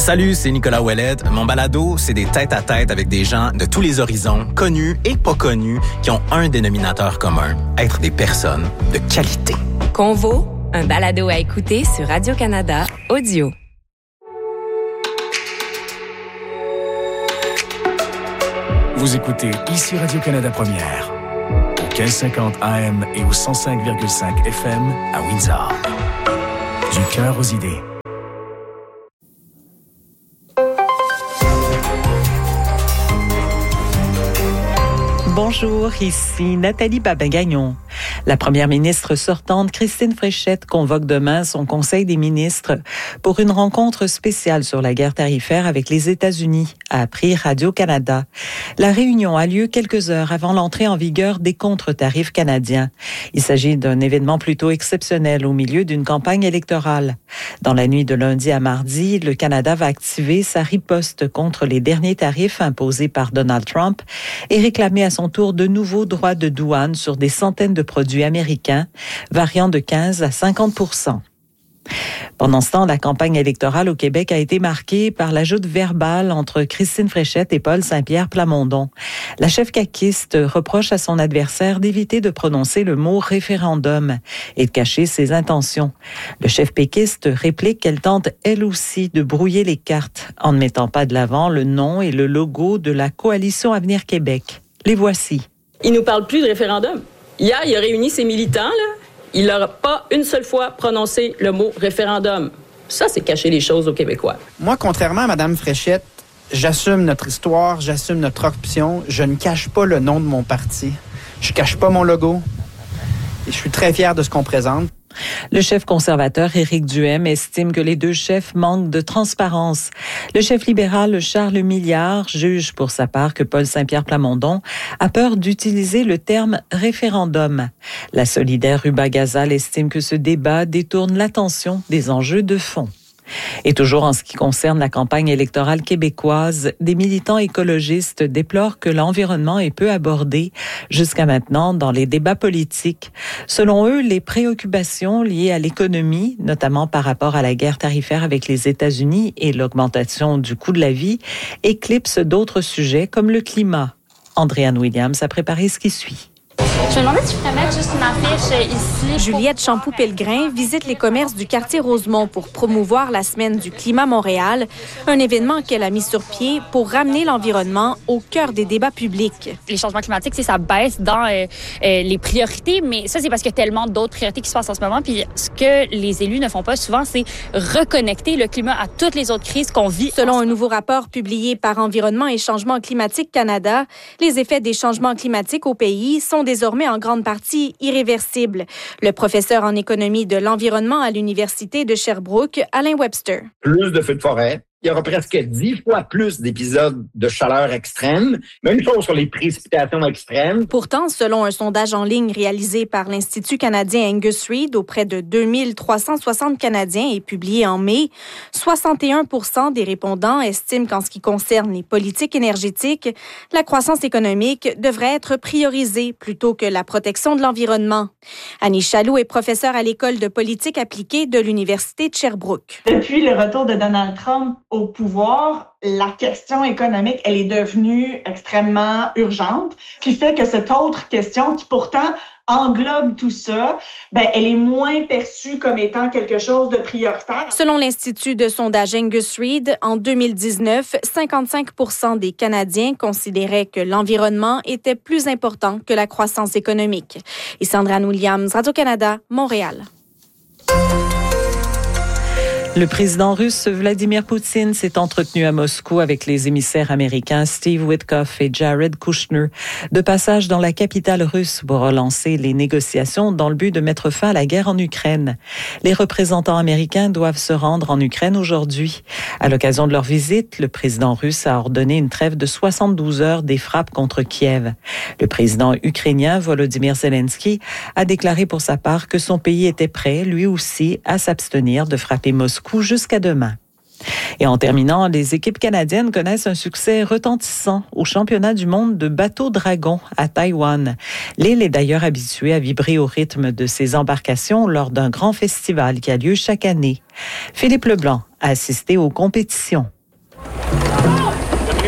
Salut, c'est Nicolas Ouellet. Mon balado, c'est des tête-à-tête avec des gens de tous les horizons, connus et pas connus, qui ont un dénominateur commun, être des personnes de qualité. Convo, un balado à écouter sur Radio-Canada Audio. Vous écoutez ici Radio-Canada Première, au 1550 AM et au 105,5 FM à Windsor. Du cœur aux idées. Bonjour, ici Nathalie Babin-Gagnon. La première ministre sortante, Christine Fréchette, convoque demain son Conseil des ministres pour une rencontre spéciale sur la guerre tarifaire avec les États-Unis, a appris Radio-Canada. La réunion a lieu quelques heures avant l'entrée en vigueur des contre-tarifs canadiens. Il s'agit d'un événement plutôt exceptionnel au milieu d'une campagne électorale. Dans la nuit de lundi à mardi, le Canada va activer sa riposte contre les derniers tarifs imposés par Donald Trump et réclamer à son tour de nouveaux droits de douane sur des centaines de produits américains, variant de 15 à 50%. Pendant ce temps, la campagne électorale au Québec a été marquée par la joute verbale entre Christine Fréchette et Paul Saint-Pierre Plamondon. La chef caquiste reproche à son adversaire d'éviter de prononcer le mot référendum et de cacher ses intentions. Le chef péquiste réplique qu'elle tente elle aussi de brouiller les cartes en ne mettant pas de l'avant le nom et le logo de la Coalition Avenir Québec. Les voici. Il nous parle plus de référendum. Hier, il a réuni ses militants, là. Il n'aura pas une seule fois prononcé le mot référendum. Ça, c'est cacher les choses aux Québécois. Moi, contrairement à Mme Fréchette, j'assume notre histoire, j'assume notre option. Je ne cache pas le nom de mon parti. Je cache pas mon logo. Et je suis très fier de ce qu'on présente. Le chef conservateur Éric Duhaime estime que les deux chefs manquent de transparence. Le chef libéral Charles Milliard juge pour sa part que Paul Saint-Pierre Plamondon a peur d'utiliser le terme référendum. La solidaire Ruba Gazal estime que ce débat détourne l'attention des enjeux de fond. Et toujours en ce qui concerne la campagne électorale québécoise, des militants écologistes déplorent que l'environnement est peu abordé jusqu'à maintenant dans les débats politiques. Selon eux, les préoccupations liées à l'économie, notamment par rapport à la guerre tarifaire avec les États-Unis et l'augmentation du coût de la vie, éclipsent d'autres sujets comme le climat. Andréanne Williams a préparé ce qui suit. Je me demandais si je pourrais mettre juste une affiche ici. Juliette Champoux-Pellegrin visite les commerces du quartier Rosemont pour promouvoir la Semaine du climat Montréal, un événement qu'elle a mis sur pied pour ramener l'environnement au cœur des débats publics. Les changements climatiques, ça baisse dans les priorités, mais ça, c'est parce qu'il y a tellement d'autres priorités qui se passent en ce moment. Puis ce que les élus ne font pas souvent, c'est reconnecter le climat à toutes les autres crises qu'on vit. Selon un nouveau rapport publié par Environnement et Changement climatique Canada, les effets des changements climatiques au pays sont désormais en grande partie irréversibles. Le professeur en économie de l'environnement à l'Université de Sherbrooke, Alain Webster. Plus de feux de forêt. Il y aura presque 10 fois plus d'épisodes de chaleur extrême. Même chose sur les précipitations extrêmes. Pourtant, selon un sondage en ligne réalisé par l'Institut canadien Angus Reid auprès de 2360 Canadiens et publié en mai, 61% des répondants estiment qu'en ce qui concerne les politiques énergétiques, la croissance économique devrait être priorisée plutôt que la protection de l'environnement. Annie Chaloux est professeure à l'École de politique appliquée de l'Université de Sherbrooke. Depuis le retour de Donald Trump au pouvoir, la question économique, elle est devenue extrêmement urgente, qui fait que cette autre question qui pourtant englobe tout ça, elle est moins perçue comme étant quelque chose de prioritaire. Selon l'Institut de sondage Angus Reid, en 2019, 55% des Canadiens considéraient que l'environnement était plus important que la croissance économique. Et Sandra Williams, Radio-Canada, Montréal. Le président russe Vladimir Poutine s'est entretenu à Moscou avec les émissaires américains Steve Witkoff et Jared Kushner, de passage dans la capitale russe pour relancer les négociations dans le but de mettre fin à la guerre en Ukraine. Les représentants américains doivent se rendre en Ukraine aujourd'hui. À l'occasion de leur visite, le président russe a ordonné une trêve de 72 heures des frappes contre Kiev. Le président ukrainien Volodymyr Zelensky a déclaré pour sa part que son pays était prêt, lui aussi, à s'abstenir de frapper Moscou jusqu'à demain. Et en terminant, les équipes canadiennes connaissent un succès retentissant au championnat du monde de bateau dragon à Taïwan. L'île est d'ailleurs habituée à vibrer au rythme de ses embarcations lors d'un grand festival qui a lieu chaque année. Philippe Leblanc a assisté aux compétitions.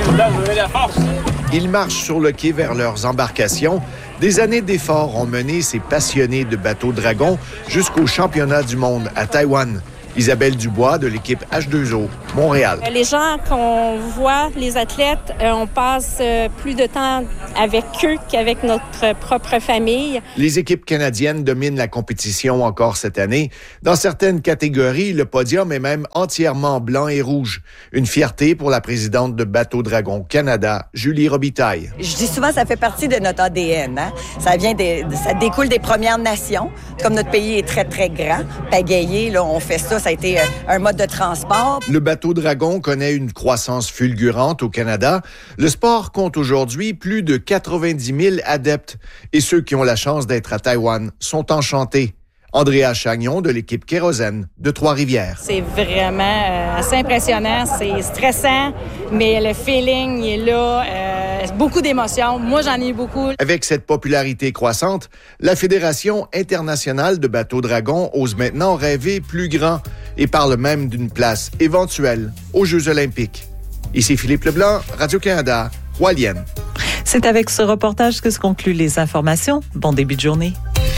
Ils marchent sur le quai vers leurs embarcations. Des années d'efforts ont mené ces passionnés de bateaux dragons jusqu'au championnat du monde à Taïwan. Isabelle Dubois de l'équipe H2O, Montréal. Les gens qu'on voit, les athlètes, on passe plus de temps avec eux qu'avec notre propre famille. Les équipes canadiennes dominent la compétition encore cette année. Dans certaines catégories, le podium est même entièrement blanc et rouge. Une fierté pour la présidente de Bateau Dragon Canada, Julie Robitaille. Je dis souvent, ça fait partie de notre ADN. Hein? Ça découle des Premières Nations. Comme notre pays est très, très grand, pagayer, là, on fait ça. Ça a été un mode de transport. Le bateau dragon connaît une croissance fulgurante au Canada. Le sport compte aujourd'hui plus de 90 000 adeptes. Et ceux qui ont la chance d'être à Taïwan sont enchantés. Andrea Chagnon de l'équipe Kérosène de Trois-Rivières. C'est vraiment assez impressionnant. C'est stressant, mais le feeling il est là. Beaucoup d'émotions. Moi, j'en ai eu beaucoup. Avec cette popularité croissante, la Fédération internationale de bateaux dragons ose maintenant rêver plus grand et parle même d'une place éventuelle aux Jeux olympiques. Ici Philippe Leblanc, Radio-Canada, Roi-Lienne. C'est avec ce reportage que se concluent les informations. Bon début de journée.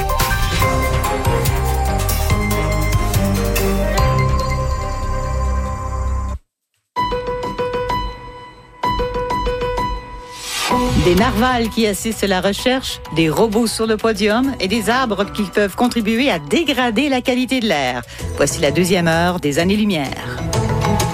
Des narvals qui assistent à la recherche, des robots sur le podium et des arbres qui peuvent contribuer à dégrader la qualité de l'air. Voici la deuxième heure des Années-Lumière.